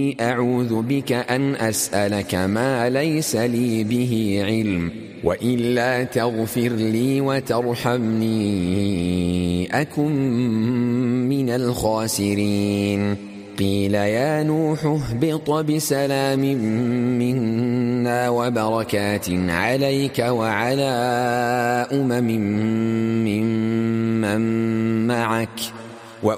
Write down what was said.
أعوذ بك أن أسألك ما ليس لي به علم، وإلا تغفر لي وترحمني أكن من الخاسرين. قيل يا نوح اهبط بسلام منا وبركات عليك وعلى أمم ممن معك